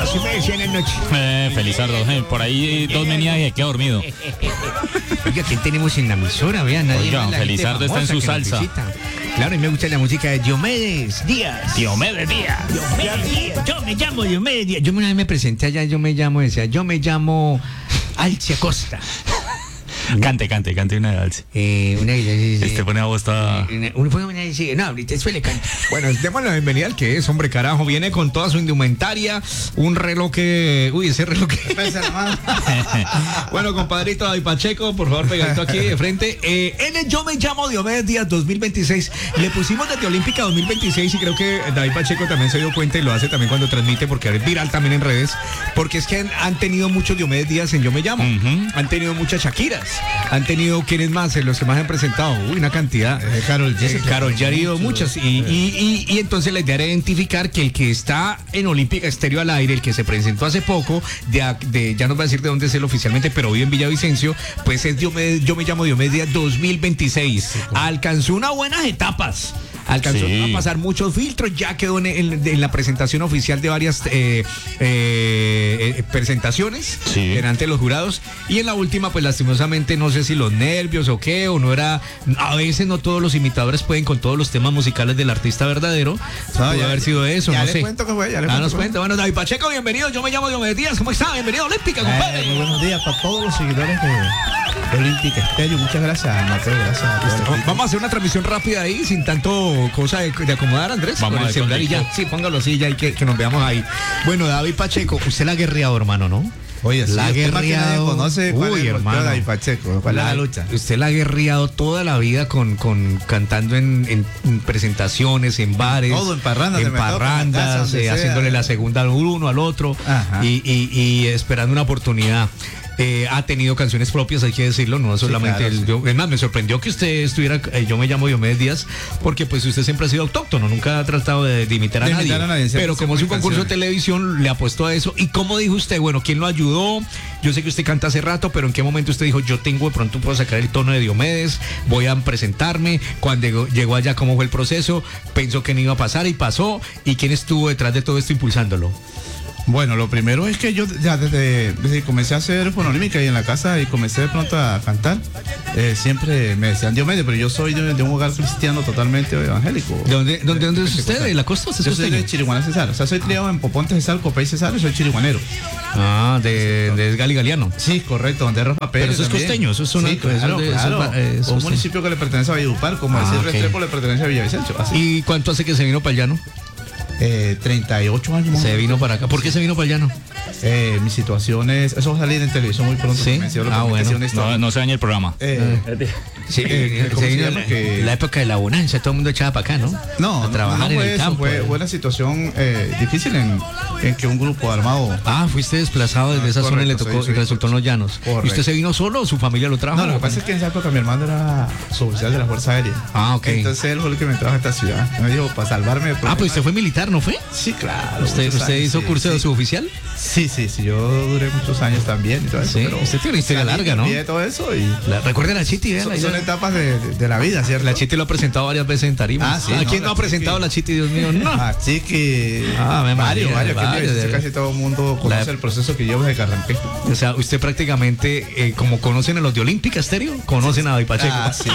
2:30 en la noche. Felizardo, por ahí 2 venidas y queda dormido. Oiga, ¿quién tenemos en la emisora? Vean, nadie. Oiga, más, la gente Felizardo está en famosa su que nos salsa. visita. Claro, y me gusta la música de Diomedes Díaz. Diomedes Díaz. Yo me llamo Diomedes Díaz. Yo una vez me presenté allá, yo me llamo Alcia Costa. Cante una de Alce. Este pone a voz toda... No, ahorita después le canto. Bueno, demos la bienvenida al que es, hombre carajo. Viene con toda su indumentaria, un reloj que... Uy, ese reloj que... Bueno, compadrito David Pacheco, por favor, pegadito aquí de frente. En el Yo me llamo Diomedes Díaz 2026. Le pusimos desde Olímpica 2026 y creo que David Pacheco también se dio cuenta y lo hace también cuando transmite, porque es viral también en redes. Porque es que han tenido muchos Diomedes Díaz en Yo me llamo. Han tenido muchas Shakiras. Han tenido, ¿quiénes más? Los que más han presentado. Uy, una cantidad. Carol G ha ido muchas. Y entonces la idea era identificar que el que está en Olímpica Estéreo al aire, el que se presentó hace poco, ya nos va a decir de dónde es él oficialmente, pero vive en Villavicencio, pues es Yo me llamo Diomedes Díaz 2026. Sí, alcanzó unas buenas etapas. Alcanzó a pasar muchos filtros, ya quedó en la presentación oficial de varias presentaciones delante de los jurados, y en la última, pues lastimosamente, no sé si los nervios o qué, o no era, a veces no todos los imitadores pueden con todos los temas musicales del artista verdadero, puede haber sido eso, no sé. Cuento que fue, nos cuenta. Bueno, David Pacheco, bienvenido, Yo me llamo Diomedes Díaz, ¿cómo está? Bienvenido a Olímpica, compadre. Muy buenos días para todos los seguidores de Olímpica Estéreo, muchas gracias, Mateo, gracias. Vamos a hacer una transmisión rápida ahí, sin tanto cosa de acomodar, Andrés. Vamos con el celular y ya. Sí, póngalo así ya y que nos veamos ahí. Bueno, David Pacheco, usted la ha guerreado, hermano, ¿no? Oye, la ha guerreado. Conoce uy, hermano. David Pacheco, ¿cuál es la lucha? Usted la ha guerreado toda la vida con cantando en presentaciones, en bares. Todo, en parrandas. Haciéndole la segunda al uno, al otro. Y esperando una oportunidad. Ha tenido canciones propias, hay que decirlo, no solamente es más, me sorprendió que usted estuviera, Yo me llamo Diomedes Díaz, porque pues usted siempre ha sido autóctono, nunca ha tratado de imitar a nadie, pero como es un concurso de televisión, le apostó a eso. ¿Y cómo dijo usted? Bueno, ¿quién lo ayudó? Yo sé que usted canta hace rato, pero ¿en qué momento usted dijo, yo tengo de pronto, puedo sacar el tono de Diomedes, voy a presentarme? Cuando llegó allá, ¿cómo fue el proceso? ¿Pensó que no iba a pasar y pasó? ¿Y quién estuvo detrás de todo esto impulsándolo? Bueno, lo primero es que yo ya desde que comencé a hacer fonolímica y en la casa y comencé de pronto a cantar, siempre me decían Diomedes, pero yo soy de un hogar cristiano totalmente evangélico. ¿De dónde es usted? ¿De la costa? Yo soy de Chiriguaná, Cesar. O sea, soy criado en Poponte, Cesar, Copey, Cesar, y soy chiriguanero. De Gali Galiano. Sí, correcto, donde es Rafa Pérez. Pero eso es costeño, eso es una... Sí, claro. Un municipio que le pertenece a Valledupar, como decir Restrepo le pertenece a Villavicencio. ¿Y cuánto hace que se vino para el llano? 38 años más. Se vino para acá. ¿Por qué se vino para el llano? Mis situaciones, eso va a salir en televisión muy pronto. Sí. Bueno. No se dañe el programa. Sí, la época de la bonanza, todo el mundo echaba para acá, ¿no? No, a trabajar en el campo. Fue una situación difícil en que un grupo armado. Fuiste desplazado desde esa zona y le tocó y resultó en los llanos. Correcto. ¿Y usted se vino solo o su familia lo trajo? No, lo que pasa es que en esa época mi hermano era suboficial de la Fuerza Aérea. Ok. Entonces él fue el que me trajo a esta ciudad. Me dijo, para salvarme. Pues usted fue militar, ¿no fue? Sí, claro. ¿Usted hizo curso de suboficial? Sí. Yo duré muchos años también y todo eso. Sí, usted tiene una historia larga, ¿no? Todo eso y... Recuerden a Chiti, son etapas de la vida, ¿cierto? La Chiti lo ha presentado varias veces en tarima. Sí, ¿A quién no ha presentado la Chiti, Dios mío? No. Chiqui. Varios. Casi todo el mundo conoce el proceso que llevo desde que arranqué. O sea, usted prácticamente, como conocen a los de Olímpica Estéreo, conocen a David Pacheco. Sí.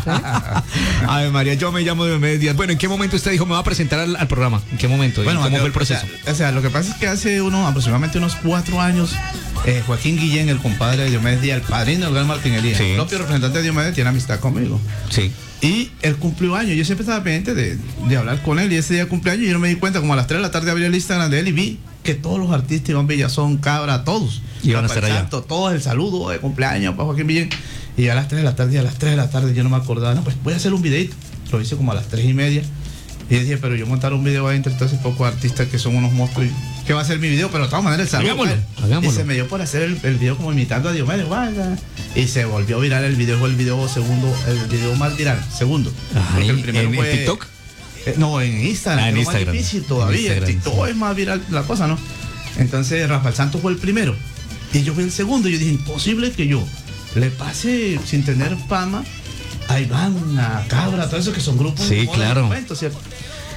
Ay, María, yo me llamo Diomedes Díaz. Bueno, ¿en qué momento usted dijo, me va a presentar al programa? ¿En qué momento? Bueno, ¿cómo fue el proceso? O sea, lo que pasa es que hace aproximadamente unos 4 años, Joaquín Guillén, el compadre de Diomedes Díaz, el padrino de Edgar Martinelli, el propio representante de Diomedes, tiene amistad conmigo. Sí. Y él cumplió años. Yo siempre estaba pendiente de hablar con él, y ese día cumpleaños, y yo no me di cuenta, como a las 3 de la tarde abrí el Instagram de él y vi que todos los artistas, Iván Villazón, Cabra, todos iban a estar allá. Todos el saludo de cumpleaños para Joaquín Guillén. Y a las 3 de la tarde, yo no me acordaba, pues voy a hacer un videito. Lo hice como a las 3:30. Y dije, pero yo montar un video ahí entre todos esos pocos artistas que son unos monstruos. ¿Qué va a ser mi video? Pero de todas maneras el saludo. Hagámoslo. Y se me dio por hacer el video como imitando a Diomedes. Y se volvió viral el video. Fue el video más viral, segundo. Porque el primero ¿En TikTok? No, en Instagram. En Instagram. Más difícil todavía. En TikTok es más viral la cosa, ¿no? Entonces Rafael Santos fue el primero. Y yo fui el segundo. Y yo dije, imposible que yo le pase sin tener fama a Iván, a Cabra, todo eso que son grupos. Sí, claro. Momento, ¿cierto?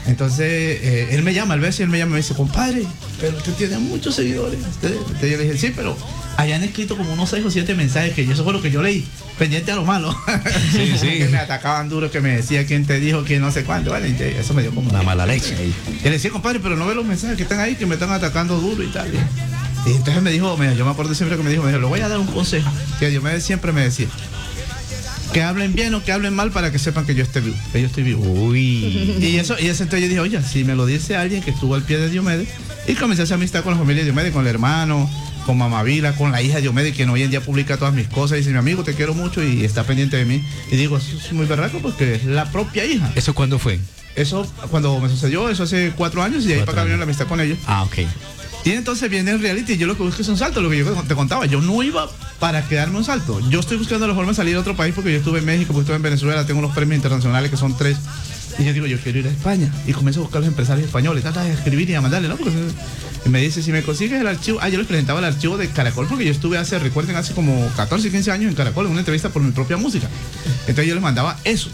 Entonces, él me llama, él me dice, compadre, pero usted tiene muchos seguidores. Entonces yo le dije, sí, pero hayan escrito como unos 6 o 7 mensajes que eso fue lo que yo leí, pendiente a lo malo. Sí, sí. Que me atacaban duro, que me decía quién te dijo, quién no sé cuánto. Vale, eso me dio como una mala leche. Y le decía, compadre, pero no ve los mensajes que están ahí, que me están atacando duro y tal. Y entonces me dijo, yo me acuerdo siempre que me dijo, le voy a dar un consejo. Que Diomedes siempre me decía, que hablen bien o que hablen mal para que sepan que yo estoy vivo, Uy. Y eso entonces yo dije, oye, si me lo dice alguien que estuvo al pie de Diomedes, y comencé a hacer amistad con la familia de Diomedes, con el hermano, con Mamá Vila, con la hija de Diomedes, quien hoy en día publica todas mis cosas, y dice, mi amigo, te quiero mucho y está pendiente de mí. Y digo, eso es muy berraco porque es la propia hija. ¿Eso cuándo fue? Eso cuando me sucedió, eso hace 4 años, y de ahí para acá vino la amistad con ellos. Ah, ok. Y entonces viene el reality y yo lo que busco es un salto, lo que yo te contaba. Yo no iba para quedarme un salto. Yo estoy buscando la forma de salir a otro país porque yo estuve en México, porque estuve en Venezuela, tengo unos premios internacionales que son 3. Y yo digo, yo quiero ir a España. Y comienzo a buscar a los empresarios españoles, trata de escribir y a mandarle, ¿no? Porque, y me dice, si me consigues el archivo. Yo les presentaba el archivo de Caracol porque yo estuve hace como 14, 15 años en Caracol en una entrevista por mi propia música. Entonces yo les mandaba eso.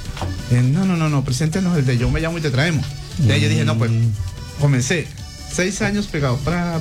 No, preséntenos el de Yo Me Llamo y Te Traemos. De ahí yo dije, no, pues comencé 6 años pegado,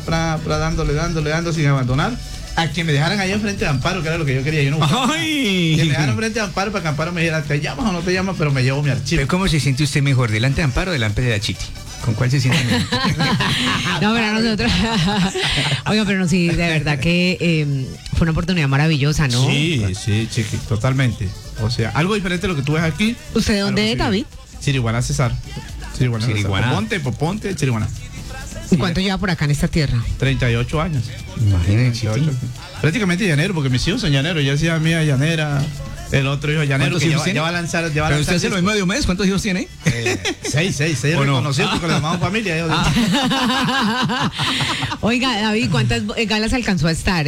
dándole sin abandonar, a que me dejaran ahí enfrente de Amparo, que era lo que yo quería. Yo no buscaba. ¡Ay! Que me dejaran enfrente de Amparo para que Amparo me dijera, ¿te llamas o no te llamas? Pero me llevo mi archivo. ¿Pero cómo se siente usted mejor, delante de Amparo o delante de la Chiti? ¿Con cuál se siente mejor? No, pero nosotros. Oiga, pero no, sí, de verdad que fue una oportunidad maravillosa, ¿no? Sí, chiqui, totalmente. O sea, algo diferente de lo que tú ves aquí. ¿Usted de dónde es, David? Chiriguaná, César. Chiriguaná. Ponte, Chiriguaná. ¿Y cuánto lleva por acá en esta tierra? 38 años. Imagínense. Prácticamente llanero, porque mis hijos son llaneros. Yo decía mía llanera, el otro hijo llanero que ya va a lanzar. Pero usted hace lo mismo de Diomedes, ¿cuántos hijos tiene? 6 reconocidos porque le llamamos familia. Oiga, David, ¿cuántas galas alcanzó a estar?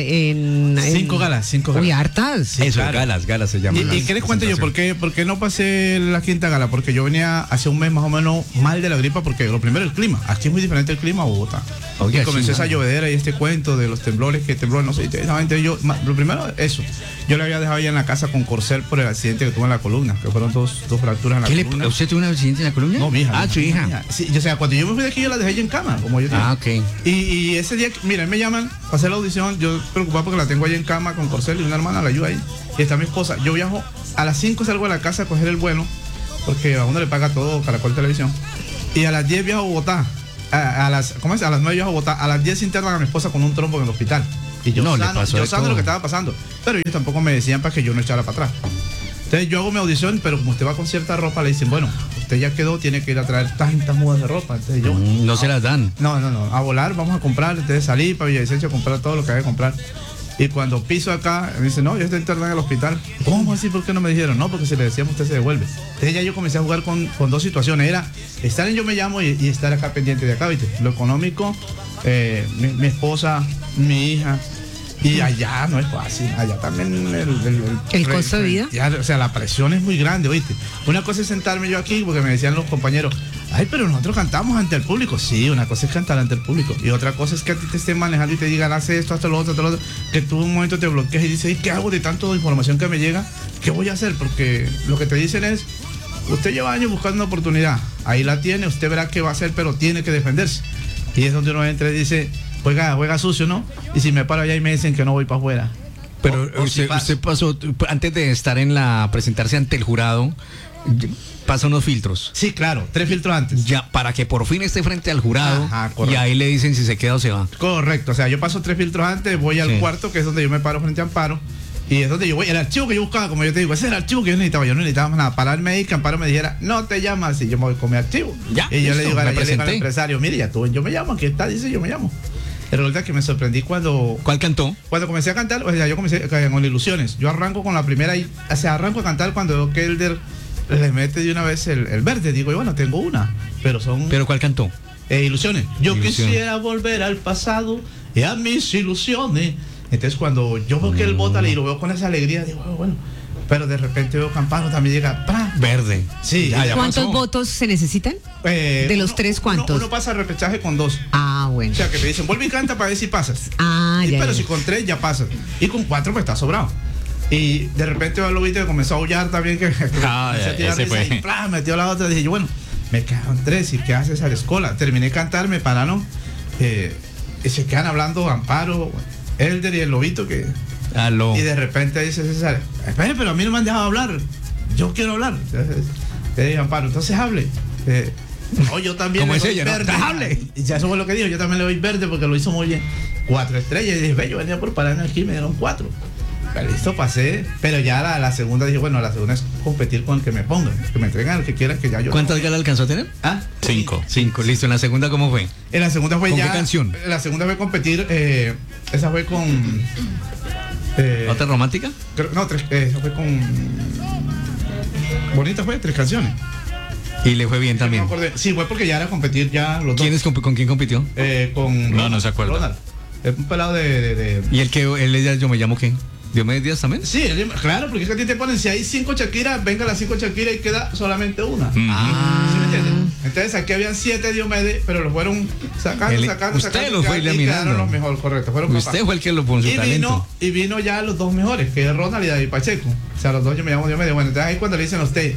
5 galas. Uy, hartas. Sí, eso, claro. galas se llaman. ¿Y qué les cuento yo? ¿Por qué no pasé la 5ª gala? Porque yo venía hace un mes más o menos mal de la gripa, porque lo primero, el clima. Aquí es muy diferente el clima a Bogotá. Y comenzó esa llovedera y este cuento de los temblores que tembló, no sé. Lo primero, eso. Yo le había dejado ya en la casa con Corcel por el accidente que tuvo en la columna, que fueron dos fracturas en la columna. ¿Usted tuvo un accidente en la columna? No, mi hija. Ah, su hija. Sí, o sea, cuando yo me fui de aquí, yo la dejé ella en cama, como yo tenía. Ah, ok. Y ese día, mira, me llaman para hacer la audición, yo preocupado porque la tengo ahí en cama con Corcel y una hermana la ayuda ahí. Y está mi esposa. Yo viajo a las 5, salgo de la casa a coger el vuelo, porque a uno le paga todo Caracol Televisión. Y a las 10 viajo a Bogotá. A las 9 viajo a Bogotá. A las 10 se internan a mi esposa con un trombo en el hospital. Y yo no, yo sano lo que estaba pasando. Pero ellos tampoco me decían para que yo no echara para atrás. Entonces yo hago mi audición, pero como usted va con cierta ropa, le dicen, bueno, usted ya quedó, tiene que ir a traer tantas mudas de ropa. Entonces yo, no se las dan. No, a volar, vamos a comprar, entonces salí para Villavicencio a comprar todo lo que había que comprar. Y cuando piso acá, me dice, no, yo estoy internado en el hospital. ¿Cómo así? ¿Por qué no me dijeron? No, porque si le decíamos, usted se devuelve. Entonces ya yo comencé a jugar con 2 situaciones. Era estar en Yo Me Llamo y estar acá pendiente de acá, ¿viste? Lo económico, mi esposa, mi hija. Y allá no es fácil, allá también el costo de vida. O sea, la presión es muy grande, ¿oíste? Una cosa es sentarme yo aquí, porque me decían los compañeros, ay, pero nosotros cantamos ante el público. Sí, una cosa es cantar ante el público. Y otra cosa es que a ti te estén manejando y te digan, hace esto, hasta lo otro, que tú un momento te bloqueas y dices, ¿qué hago de tanta información que me llega? ¿Qué voy a hacer? Porque lo que te dicen es, usted lleva años buscando una oportunidad, ahí la tiene, usted verá qué va a hacer, pero tiene que defenderse. Y es donde uno entra y dice, juega sucio, ¿no? Y si me paro allá y me dicen que no voy para afuera. Pero usted pasó, antes de estar presentarse ante el jurado, pasa unos filtros. Sí, claro, 3 filtros antes. Ya, para que por fin esté frente al jurado. Ajá, y ahí le dicen si se queda o se va. Correcto, o sea, yo paso 3 filtros antes, voy al cuarto, que es donde yo me paro frente a Amparo. Y es donde yo voy, el archivo que yo buscaba, como yo te digo, ese era el archivo que yo necesitaba. Yo no necesitaba nada, pararme ahí, que Amparo me dijera, no te llamas, y yo me voy con mi archivo. Ya, y yo le digo al empresario, mire, ya tú, yo me llamo, aquí está, dice, yo me llamo. Y resulta que me sorprendí cuando... ¿Cuál cantó? Cuando comencé a cantar, o sea, yo comencé con Ilusiones. Yo arranco con la primera y, o sea, arranco a cantar cuando veo que Elder le mete de una vez el verde. Digo, y bueno, tengo una, pero son... ¿Pero cuál cantó? Ilusiones. Yo quisiera volver al pasado y a mis ilusiones. Entonces cuando yo veo que él bota y lo veo con esa alegría, digo, bueno, pero de repente veo Campano también llega verde. Sí. Ya ¿Cuántos votos se necesitan? De los 3, ¿cuántos? Uno pasa repechaje con 2. Ah, bueno. O sea, que te dicen, vuelve y canta para ver si pasas. Pero si con 3 ya pasas. Y con 4 pues está sobrado. Y de repente lo viste que comenzó a aullar también, que ese fue. Y metió la otra. Dije yo, bueno, me quedaron 3, ¿y qué hace esa escuela? Terminé de cantar, me pararon, y se quedan hablando Amparo, Elder y el Lobito, que... Aló. Y de repente dice César, espere, pero a mí no me han dejado hablar, yo quiero hablar. Te dije, Amparo, entonces hable. No, yo también como le es doy ella, verde. ¿no? Hable. Y ya eso fue lo que dijo, yo también le doy verde porque lo hizo muy bien. 4 estrellas, y dije, ve, yo venía por pararme aquí, me dieron 4. Listo, pasé, pero ya la segunda dije, bueno, la segunda es competir con el que me pongan, que me entreguen al que quieran, que ya yo... ¿Cuántas galas alcanzó a tener? 5. 5, listo. ¿En la segunda cómo fue? En la segunda fue ¿Con ya... qué canción? En la segunda fue competir, esa fue con... ¿Otra romántica? No, 3, esa fue con... Bonita fue, 3 canciones. Y le fue bien también. Sí, fue porque ya era competir ya los dos. ¿Con quién compitió? Con No, no se acuerda. Ronald. Es un pelado de... ¿Y el que él es yo me llamo qué? ¿Diomedes Díaz también? Sí, claro, porque es que a ti te ponen, si hay 5 Shakira, venga las 5 Shakira y queda solamente una. ¿Sí me entiendes? Entonces aquí habían 7 Diomedes, pero los fueron sacando. Usted los fue eliminando. Quedaron los mejores, correcto. Fueron Usted fue el que lo puso su talento. Y vino ya los 2 mejores, que es Ronald y David Pacheco. O sea, los dos yo me llamo Diomedes. Bueno, entonces ahí cuando le dicen a usted,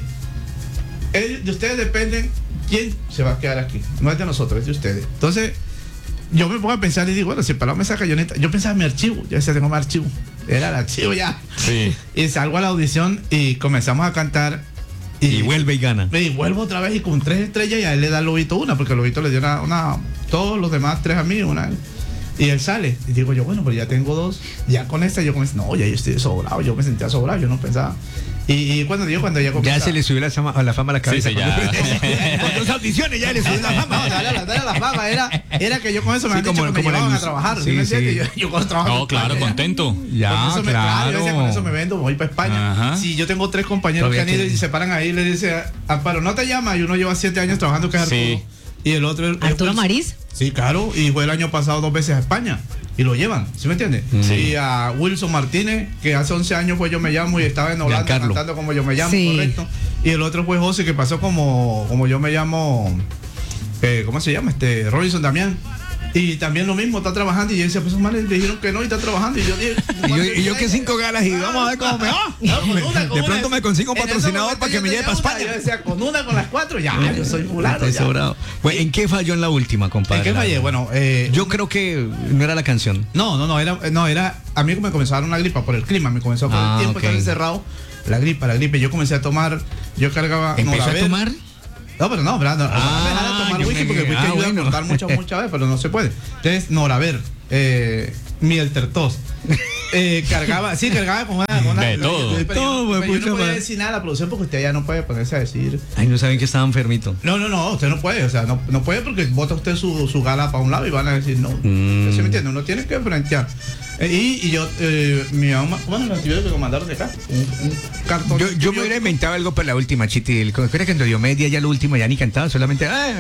de ustedes dependen quién se va a quedar aquí. No es de nosotros, es de ustedes. Entonces, yo me pongo a pensar y digo, bueno, si el pelado me saca, yo pensaba en mi archivo. Yo decía, tengo mi archivo. Era el archivo ya. Sí. Y salgo a la audición y comenzamos a cantar. Y vuelve y gana. Y vuelvo otra vez y con 3 estrellas y a él le da el Lobito una, porque el Lobito le dio una todos los demás 3 a mí, una. Y él sale. Y digo yo, bueno, pues ya tengo 2. Ya con esta yo comencé, no, ya yo estoy sobrado. Yo me sentía sobrado, yo no pensaba. Y cuando ya comienza... Ya se le subió la fama a la cabeza. Sí, ya. Con 2 audiciones ya le subió la fama. No, dale la fama. Era que yo con eso me han dicho que me llevaban a trabajar. Sí, sí. Yo con trabajo. No, claro, contento. Ya, claro. Yo decía, con eso me vendo, voy para España. Ajá. Si yo tengo 3 compañeros que han ido y se paran ahí, le dice, Amparo, no te llama. Y uno lleva 7 años trabajando, que es Arturo. Sí. Y el otro... ¿Arturo Mariz? Sí, claro. Y fue el año pasado 2 veces a España. Y lo llevan, ¿sí me entiendes? Sí. Y a Wilson Martínez, que hace 11 años fue Yo Me Llamo y estaba en Holanda cantando como Yo Me Llamo, sí. correcto. Y el otro fue José, que pasó como Yo Me Llamo, ¿cómo se llama? Robinson Damián. Y también lo mismo, está trabajando. Y yo decía, pues esos manes le dijeron que no y está trabajando. Y yo dije, y yo que 5 galas y vamos a ver cómo me va. De pronto me consigo un patrocinador para que me lleve para España. Yo decía, con las 4, ya, yo soy fulano. Estoy sobrado. Pues, ¿en qué falló en la última, compadre? ¿En qué fallé? Bueno, yo creo que no era la canción. No, era a mí me comenzó a dar una gripa por el clima, me comenzó por el tiempo, estar encerrado, la gripa. Yo comencé a tomar, yo cargaba... ¿Empezó a tomar? No, pero no, dejar de tomar whisky porque whisky ayuda a cortar muchas veces, pero no se puede. Entonces, Noraver, Mieltertos, cargaba con una de todo. Yo no podía decir nada a la producción porque usted ya no puede ponerse a decir. Ay, no saben que estaba enfermito. No, usted no puede, o sea, no puede porque bota usted su gala para un lado y van a decir no. ¿Sí me entiende? Uno tiene que frentear. Y yo, mi mamá, bueno, el antibiótico que me mandaron de acá, un cartón. Yo me hubiera inventado algo para la última, Chiti. ¿Crees que cuando yo media ya la última ya ni cantaba, solamente.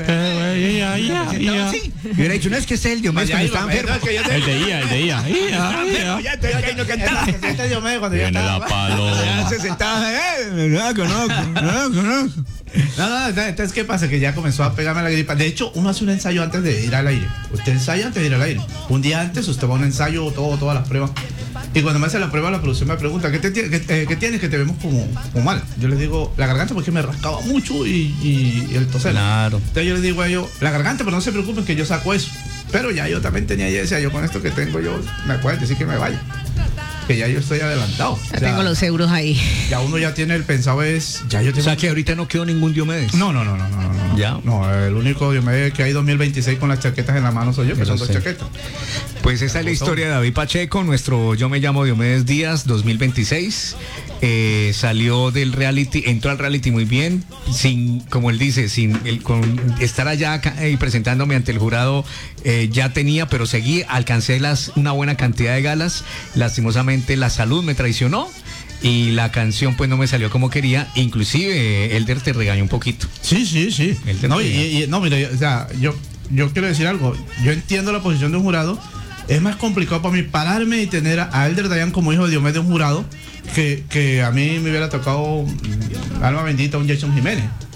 Sí. Me hubiera dicho, no es que es el Diomedes cuando estaba enfermo. El de IA. Ya estoy acá y no cantaba. Viene la paloma. Ya se sentaba, no conozco. No, entonces, ¿qué pasa? Que ya comenzó a pegarme la gripa. De hecho, uno hace un ensayo antes de ir al aire. Usted ensaya antes de ir al aire. Un día antes usted va a un ensayo, todas las pruebas. Y cuando me hace la prueba, la producción me pregunta, ¿qué tienes que te vemos como mal? Yo les digo, la garganta porque me rascaba mucho y el toser. Claro. Entonces yo les digo a ellos, la garganta, pero no se preocupen que yo saco eso. Pero ya yo también tenía, ya decía, yo con esto que tengo, yo me pueden decir que me vaya. Que ya yo estoy adelantado. Ya tengo los euros ahí. Ya uno ya tiene el pensado es... Ya yo tengo... O sea que ahorita no quedó ningún Diomedes. No. Ya. No, el único Diomedes que hay 2026 con las chaquetas en la mano soy yo, que son 2 chaquetas. Pues esa es la historia de David Pacheco, nuestro Yo Me Llamo Diomedes Díaz 2026. Salió del reality, entró al reality muy bien, sin, como él dice, con estar allá y presentándome ante el jurado, ya tenía, pero seguí, alcancé una buena cantidad de galas. Lastimosamente la salud me traicionó y la canción pues no me salió como quería. Inclusive Elder te regañó un poquito. Sí. No, mira, o sea, yo quiero decir algo. Yo entiendo la posición de un jurado. Es más complicado para mí pararme y tener a Elder Dayan como hijo de Diomedes de un jurado que a mí me hubiera tocado, alma bendita, un Jason Jiménez.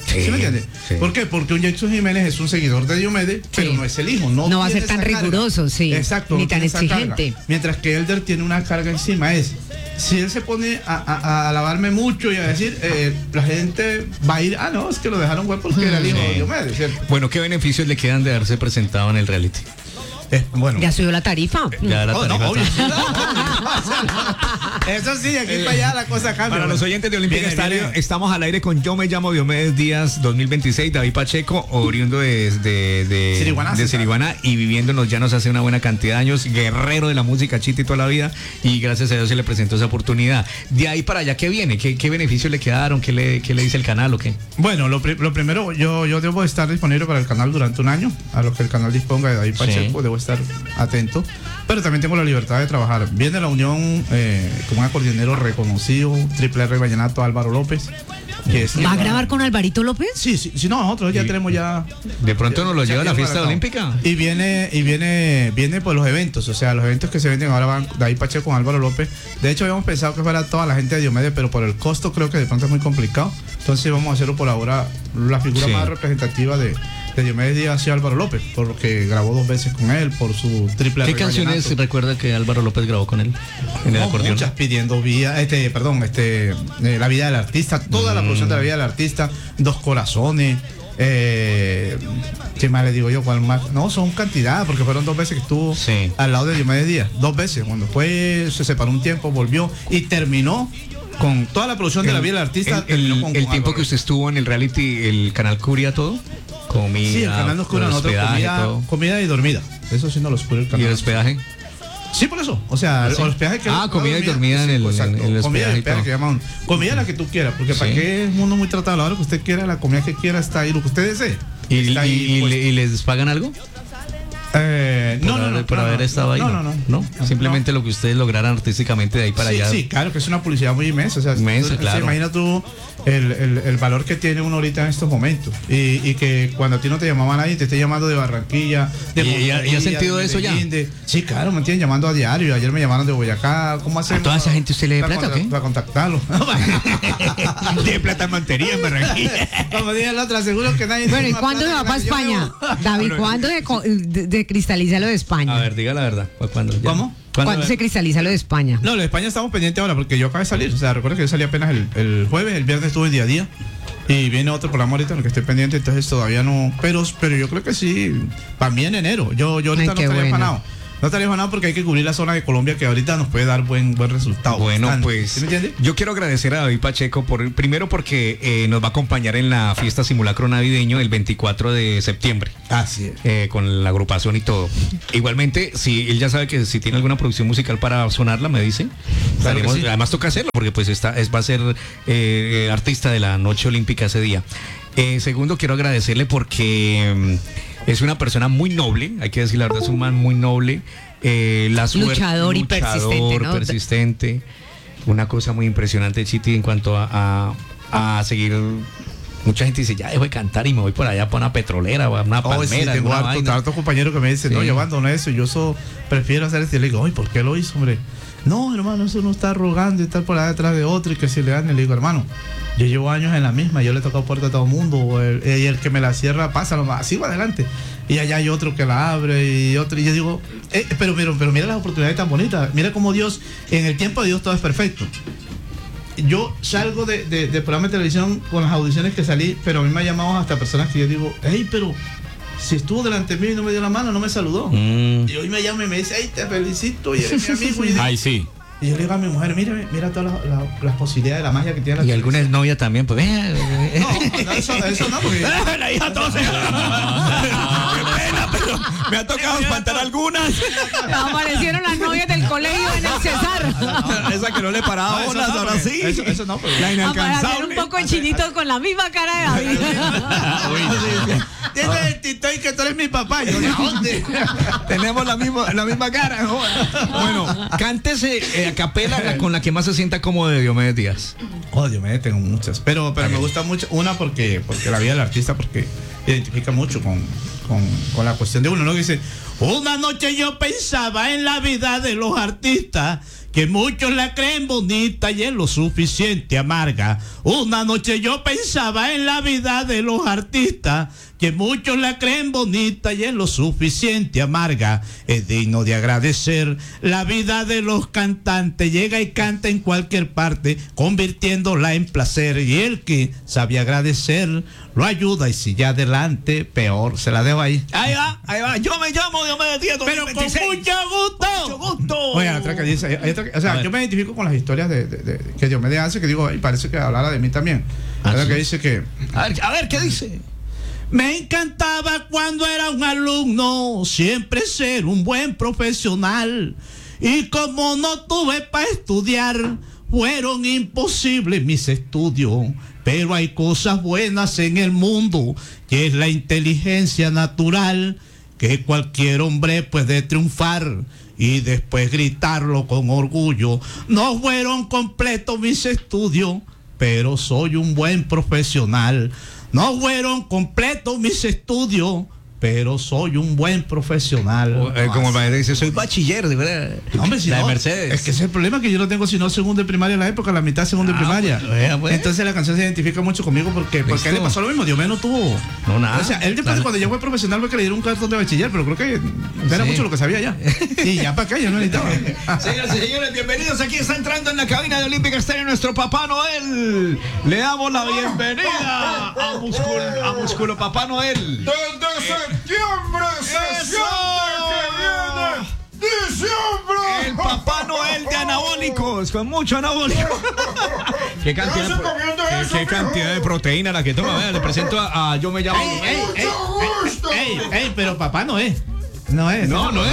¿Sí me entiendes? Sí. ¿Por qué? Porque un Jackson Jiménez es un seguidor de Diomedes, pero no es el hijo. No va a ser tiene tan esa riguroso, carga. sí. Exacto. Ni no tan tiene esa exigente. carga. Mientras que Elder tiene una carga encima. Si él se pone a alabarme mucho y a decir, la gente va a ir, no, es que lo dejaron güey porque era el hijo de Diomedes, ¿cierto? Bueno, ¿qué beneficios le quedan de haberse presentado en el reality? Bueno. Ya subió la tarifa. Ya la tarifa obvio. está. Eso sí, de aquí para allá la cosa cambia. Para los oyentes de Olímpica Estéreo, estamos al aire con Yo me llamo Diomedes Díaz 2026, David Pacheco, oriundo de Siriguaná y viviendo en Los Llanos hace una buena cantidad de años, guerrero de la música, chita y toda la vida, y gracias a Dios se le presentó esa oportunidad. De ahí para allá, ¿qué viene? ¿Qué beneficios le quedaron? ¿Qué le dice el canal o qué? Bueno, lo primero, yo debo estar disponible para el canal durante un año, a lo que el canal disponga de David Pacheco, debo estar atento, pero también tengo la libertad de trabajar. Viene la unión como un acordeonero reconocido, Triple R Vallenato, Álvaro López. ¿Va a grabar con Alvarito López? Sí, no, nosotros ya tenemos ya. De pronto nos lo lleva a la fiesta olímpica. Y viene por los eventos, o sea, los eventos que se venden ahora van David Pacheco con Álvaro López. De hecho, habíamos pensado que fuera toda la gente de Diomedes, pero por el costo creo que de pronto es muy complicado. Entonces vamos a hacerlo por ahora la figura más representativa de Diomedes Díaz hacia Álvaro López, porque grabó 2 veces con él, por su triple. ¿Qué canciones recuerda que Álvaro López grabó con él en el acordeón? Muchas, pidiendo La vida del artista, toda la producción de La vida del artista, Dos corazones, ¿qué más le digo yo? ¿Cuál más? No, son cantidad, porque fueron 2 veces que estuvo al lado de Diomedes Díaz, 2 veces, cuando se separó un tiempo, volvió y terminó con toda la producción de La vida del artista. El tiempo que usted estuvo en el reality, ¿el canal cubría todo? Comida, sí, el canal nos cubría nosotros comida y dormida. Eso sí nos los cubre el canal. ¿Y el hospedaje? Sí, por eso. O sea, el hospedaje que. Comida y dormida en el hospedaje. Comida y hospedaje que llaman. Comida la que tú quieras, porque para qué es un mundo muy tratado. La hora que usted quiera, la comida que quiera está ahí, lo que usted desee. ¿Y les pagan algo? No, por haber estado ahí. No. Simplemente lo que ustedes lograran artísticamente de ahí para allá. Sí, claro, que es una publicidad muy inmensa. O sea, claro. Imagina tú el valor que tiene uno ahorita en estos momentos. Y que cuando a ti no te llamaban nadie, te esté llamando de Barranquilla. ¿Y has sentido de eso ya? Sí, claro, me entienden llamando a diario. Ayer me llamaron de Boyacá. ¿Cómo hacemos? ¿A toda esa gente usted le dé plata o qué? Para contactarlo. De plata en mantería en Barranquilla. Como dije el otro, aseguro que nadie. Bueno, ¿y cuándo se va para España? David, ¿cuándo se cristaliza lo de España? A ver, diga la verdad. ¿Cuándo? ¿Cómo? ¿Cuándo se cristaliza lo de España? No, lo de España estamos pendientes ahora porque yo acabo de salir. O sea, recuerda que yo salí apenas el jueves, el viernes estuve día a día. Y viene otro programa ahorita en el que estoy pendiente, entonces todavía no. Pero yo creo que sí, para mí en enero. Yo ahorita no estaría afanado. No estaría afanado porque hay que cubrir la zona de Colombia que ahorita nos puede dar buen resultado. Bueno, bastante. pues ¿Sí me entiendes? yo quiero agradecer a David Pacheco primero porque nos va a acompañar en la fiesta simulacro navideño el 24 de septiembre. Así es. Con la agrupación y todo. Igualmente, si él ya sabe que si tiene alguna producción musical para sonarla, me dice. Claro que sí. Además toca hacerlo porque pues va a ser artista de la noche olímpica ese día. Segundo, quiero agradecerle porque es una persona muy noble, hay que decir la verdad, es un man muy noble. Luchador y persistente, ¿no? Persistente. Una cosa muy impresionante, Chiti, en cuanto a seguir. Mucha gente dice, ya dejo de cantar y me voy por allá para una petrolera o a una palmera. Sí, tengo hartos compañeros que me dicen, no, yo abandoné eso, prefiero hacer esto. Y le digo, ¿por qué lo hizo, hombre? No, hermano, eso no está rogando y estar por allá detrás de otro y que si le dan, le digo, hermano, yo llevo años en la misma, yo le he tocado puerta a todo el mundo, y el que me la cierra, pásalo, sigo adelante. Y allá hay otro que la abre y otro, y yo digo, pero mira las oportunidades tan bonitas, mira cómo Dios, en el tiempo de Dios todo es perfecto. Yo salgo de programa de televisión con las audiciones que salí, pero a mí me ha llamado hasta personas que yo digo, pero si estuvo delante de mí y no me dio la mano, no me saludó. Y hoy me llama y me dice, te felicito y eres mi amigo. Ay, sí. Y yo le digo a mi mujer, mira todas las posibilidades de la magia que tiene la y alguna novia también, pues No, eso no, porque la hija todos qué pena, pero me ha tocado espantar algunas. Aparecieron las novias del colegio en el Cesar. Esa que no le paraba bolas, ahora sí. Eso no, pero la inalcanzable. Un poco de chinito con la misma cara de David. Dice el Tito y que tú eres mi papá. Yo, ¿de dónde? Tenemos la misma cara. Bueno, cántese a capela con la que más se sienta cómodo de Diomedes Díaz. Diomedes tengo muchas. Pero me gusta mucho. Una porque la vida del artista, porque identifica mucho con la cuestión de uno, ¿no? Que dice, una noche yo pensaba en la vida de los artistas que muchos la creen bonita y es lo suficiente amarga. Una noche yo pensaba en la vida de los artistas, que muchos la creen bonita y es lo suficiente amarga. Es digno de agradecer la vida de los cantantes, llega y canta en cualquier parte, convirtiéndola en placer, y el que sabe agradecer lo ayuda, y si ya adelante, peor. Se la dejo ahí. Ahí va. Yo me llamo Diomedes Díaz 2026. Pero con mucho gusto. Mucho gusto. Oye, otra que dice, o sea, yo me identifico con las historias que Diomedes hace, que digo, y parece que hablara de mí también. ¿Sí? Que dice que... A ver, ¿qué dice? Me encantaba cuando era un alumno siempre ser un buen profesional, y como no tuve para estudiar, fueron imposibles mis estudios. Pero hay cosas buenas en el mundo, que es la inteligencia natural, que cualquier hombre puede triunfar y después gritarlo con orgullo. No fueron completos mis estudios, pero soy un buen profesional. No fueron completos mis estudios, pero soy un buen profesional. Como el maestro dice, soy bachiller, de verdad. Hombre, si la no, de Mercedes. Es que ese es el problema, que yo no tengo sino segundo de primaria en la época, la mitad segundo de primaria. Bueno. Entonces la canción se identifica mucho conmigo porque a él le pasó lo mismo. Diomedes no tuvo. No, nada. O sea, él después cuando ya fue profesional fue que le dieron un cartón de bachiller, pero creo que era mucho lo que sabía ya. Y ya para acá ya no necesitaba. Señoras y señores, bienvenidos. Aquí está entrando en la cabina de Olímpica Estéreo nuestro Papá Noel. Le damos la bienvenida a Músculo Papá Noel. Desde septiembre se siente que viene diciembre. El Papá Noel de anabólicos, con mucho anabólico. ¿Qué cantidad de proteína la que toma? Vea, le presento a Yo me llamo. Pero papá no es. No es. No es.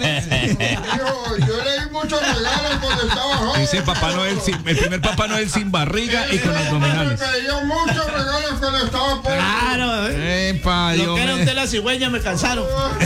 Yo leí muchos regalos cuando estaba joven. Dice Papá Noel, el primer Papá Noel sin barriga y con abdominales. Me dio muchos regalos cuando estaba pobre. Claro. Epa, Lo que era usted la cigüeña me cansaron.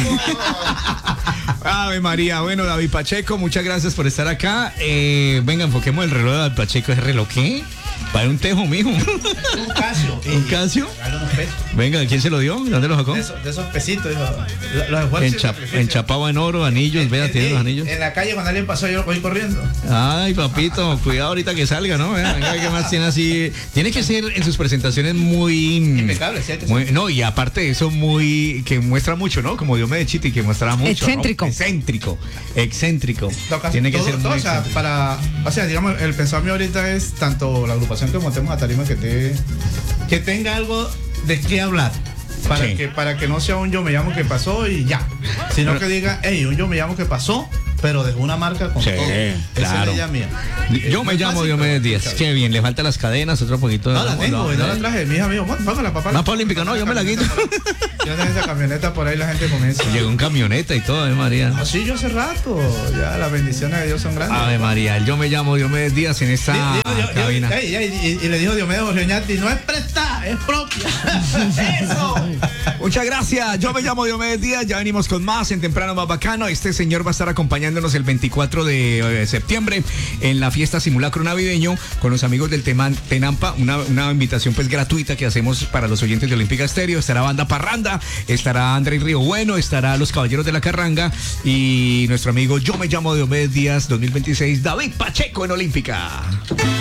Ave María. Bueno, David Pacheco, muchas gracias por estar acá. Venga, enfoquemos el reloj de David Pacheco. ¿Es reloj qué? Para un tejo, mijo. Un Casio. ¿Un Casio? Venga, ¿quién se lo dio? ¿Dónde lo sacó? De esos pesitos. Los enchapado en oro, anillos, vea, tiene los anillos. En la calle cuando alguien pasó yo lo cogí corriendo. Ay, papito, cuidado ahorita que salga, ¿no? Venga, ¿qué más tiene así? Tiene que ser en sus presentaciones muy... Impecable, ¿sí? No, y aparte de eso, muy... que muestra mucho, ¿no? Como Diomedes Chiti, que muestra mucho. Excéntrico. ¿No? Excéntrico. Tiene que ser muy excéntrico. O sea, digamos, el pensamiento ahorita es tanto la agrupación que montemos a tarima que tenga algo de qué hablar. Para que no sea un yo me llamo que pasó y ya, sino que diga, hey, un yo me llamo que pasó, pero dejó una marca con todo. Claro. Esa es ella mía. Yo me llamo Diomedes Díaz. Qué bien, le faltan las cadenas, otro poquito de... No la tengo, no la traje. Mi hija me dijo, póngala, papá. No, para Olímpica, no, yo me la quito. Yo tengo esa camioneta por ahí, la gente comienza. Llegó un camioneta y todo, María. Sí, yo hace rato. Ya las bendiciones de Dios son grandes. Ave María, yo me llamo Diomedes Díaz en esta cabina. Y le dijo Diomedes Borreñati, no es prestada, es propia. ¡Eso! Muchas gracias. Yo me llamo Diomedes Díaz. Ya venimos con más en Temprano Más Bacano. Este señor va a estar acompañándonos el 24 de septiembre en la fiesta simulacro navideño con los amigos del Tenampa. Una invitación pues gratuita que hacemos para los oyentes de Olímpica Estéreo. Estará Banda Parranda, estará André Río Bueno, estará Los Caballeros de la Carranga y nuestro amigo Yo me llamo Diomedes Díaz 2026, David Pacheco en Olímpica.